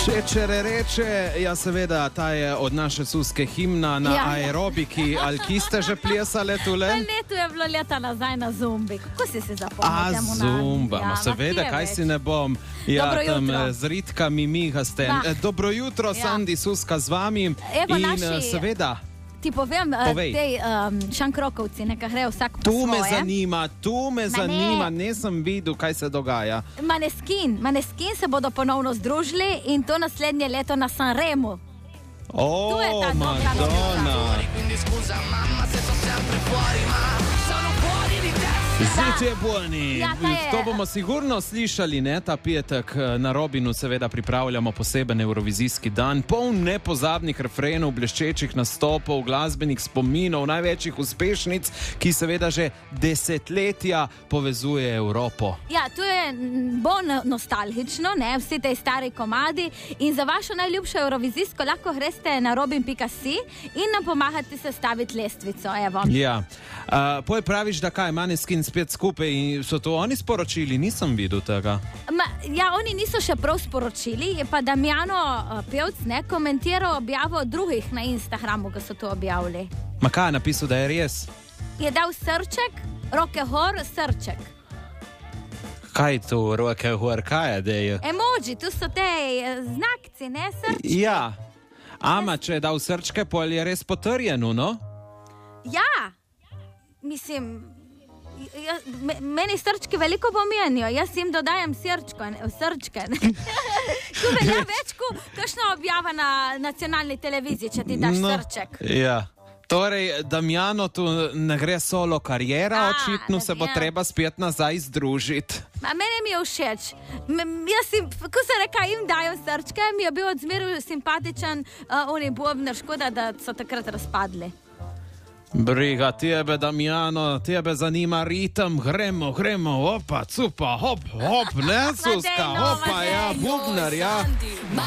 Šečere reče, ja seveda, ta je od naše suske himna na aerobiki, ali ki ste že plesale tule? Ne, tu je bilo leta nazaj na Zumbi. Kako si se zapomnil? Zumba, seveda, kaj si ne bom. Ja, tam z ritkami mihaste. Dobro jutro, Sandi, Suska z vami. Evo, in seveda... Ti povem, tej šankrokovci, neka grejo vsak po svoje. Tu me zanima, ne. Nisem videl, kaj se dogaja. Maneskin se bodo ponovno združili in to naslednje leto na Sanremu. Tu je ta Madonna. Zdite buoni. To bomo sigurno slišali, ne, ta petek na Robinu seveda pripravljamo poseben evrovizijski dan, poln nepozabnih refrenov, bleščečih nastopov, glasbenih spominov, največjih uspešnic, ki seveda že desetletja povezuje Evropo. Ja, to je bolj nostalgično, ne, vsi tej stari komadi in za vašo najljubšo evrovizijsko lahko greste na robin.si in nam pomagate sestaviti lestvico, evo. Ja, poj praviš, da kaj, Maneskin spet skupaj in so to oni sporočili, nisem videl tega. Ja, oni niso še prav sporočili, je pa Damjano Pevc komentiral objavo drugih na Instagramu, ko so to objavili. Ma kaj je napisal, da je res? Je dal srček, roke hor, srček. Kaj to, roke hor, kaj je, da je? Emoji, tu so te znakci, ne, srčke. Ja, ama če je dal srčke, pol je res potrjeno, no? Ja, mislim... Meni srčki veliko pomenijo, jaz jim dodajam srčke. Tu velja več kot kakšna objava na nacionalni televiziji, če ti daš srček. Ja. Torej, Damjano, tu ne gre solo karijera, očitno se bo treba spet nazaj združiti. Mene mi je všeč. Ko se reka, jim dajo srčke, mi je bil odzmeru simpatičen oni bobner, škoda, da so takrat razpadli. Briga, tebe, Damjano, tebe zanima ritem, gremo, opa, cupa, hop, ne, Suska, opa, ja, bubnar, ja.